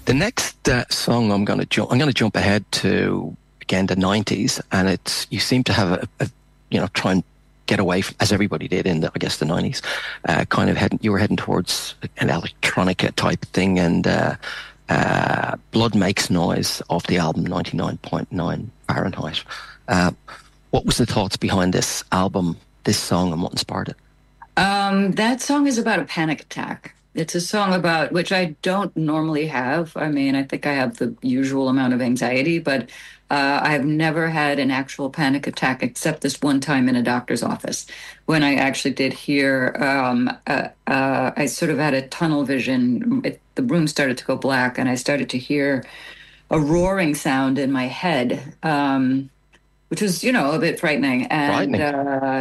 The next song I'm going to jump ahead to again the '90s, and it's you seem to have try and get away from, as everybody did in the '90s, kind of you were heading towards an electronica type thing, and Blood Makes Noise off the album 99.9 Fahrenheit. What was the thoughts behind this album, this song, and what inspired it? That song is about a panic attack. It's a song about which I don't normally have. I mean, I think I have the usual amount of anxiety, but I've never had an actual panic attack except this one time in a doctor's office when I actually did hear. I sort of had a tunnel vision. The room started to go black, and I started to hear a roaring sound in my head. Which was, a bit frightening. And Frightening.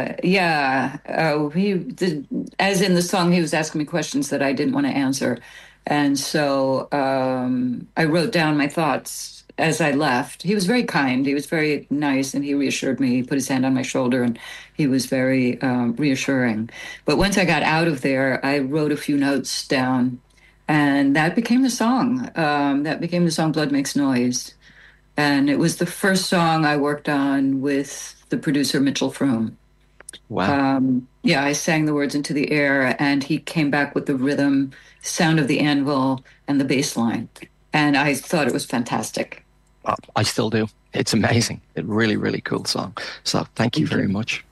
he did, as in the song, he was asking me questions that I didn't want to answer. And so I wrote down my thoughts as I left. He was very kind. He was very nice, and he reassured me. He put his hand on my shoulder, and he was very reassuring. But once I got out of there, I wrote a few notes down, and that became the song. That became the song Blood Makes Noise. And it was the first song I worked on with the producer Mitchell Froom. Wow. I sang the words into the air, and he came back with the rhythm, sound of the anvil, and the bass line. And I thought it was fantastic. I still do. It's amazing. A really, really cool song. So thank you very much.